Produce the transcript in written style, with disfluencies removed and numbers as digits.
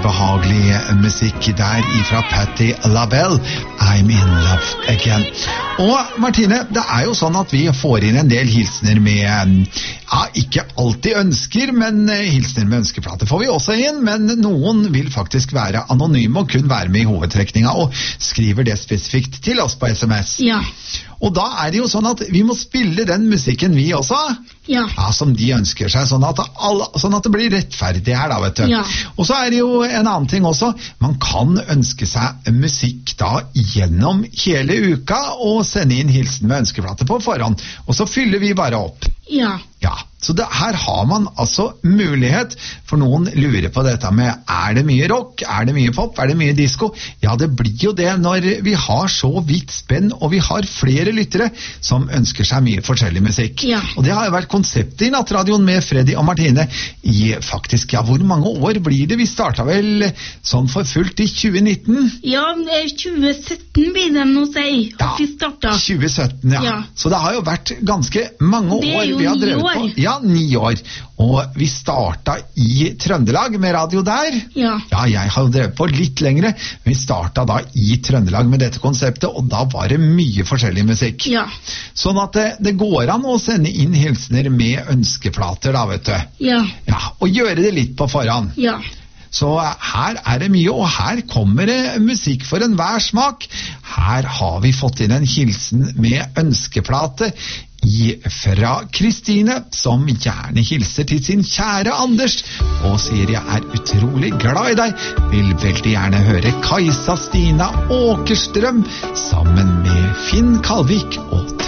behagelig musikk der ifra Patti LaBelle, I'm in love again. Og Martine, det er jo sånn at vi får inn en del hilsener med, ikke alltid ønsker, men hilsener med ønskeplate får vi også inn, men noen vil faktisk være anonyme og kun være med i hovedtrekninga, og skriver det spesifikt til oss på SMS. Ja. Og da er det jo sånn at vi må spille den musikken vi også, ja, som de ønsker seg, sånn at det blir rettferdig her da, vet du. Ja. Og så er det jo en annen ting også, man kan ønske seg musikk da gjennom hele uka, og sende inn hilsen med ønskeplate på forhånd, og så fyller vi bare opp. Ja. Ja, så her har man altså mulighet, for noen lurer på dette med, er det mye rock, er det mye pop, er det mye disco? Ja, det blir jo det når vi har så vidt spenn, og vi har flere lyttere som ønsker seg mye forskjellig musikk. Ja. Og det har jo vært konseptet i Nattradioen med Freddy og Martine i faktisk, ja, hvor mange år blir det? Vi startet vel sånn for fullt i 2019? Ja, 2017 blir det nå si, ja, vi startet. 2017, ja. Ja. Så det har jo vært ganske mange Det er år jo vi har drevet 9 år. på. Ja, 9 år. Og vi startet i Trøndelag med radio der. Ja. Ja, jeg har jo drevet på litt lengre, men vi startet da i Trøndelag med dette konseptet, og da var det mye forskjellig musikk. Ja. Sånn at det går an å sende inn hilsener med ønskeplater da, vet du. Ja. Ja, og gjøre det litt på forhånd. Ja. Så her er det mye, og her kommer det musikk for enhver smak. Her har vi fått inn en hilsen med ønskeplate fra Kristine, som gjerne hilser til sin kjære Anders, og sier jeg er utrolig glad i deg, vil veldig gjerne høre Kajsa Stina Åkerstrøm sammen med Finn Kalvik og